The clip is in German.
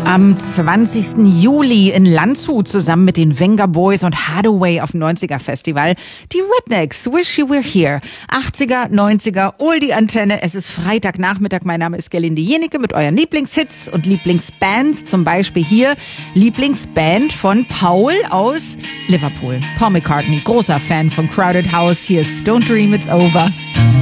Am 20. Juli in Landshut zusammen mit den Venga Boys und Hathaway auf dem 90er Festival. Die Rednecks, Wish You Were Here. 80er, 90er, Oldie Antenne. Es ist Freitagnachmittag. Mein Name ist Gerlinde Jenicke mit euren Lieblingshits und Lieblingsbands. Zum Beispiel hier Lieblingsband von Paul aus Liverpool. Paul McCartney, großer Fan von Crowded House. Hier ist Don't Dream It's Over.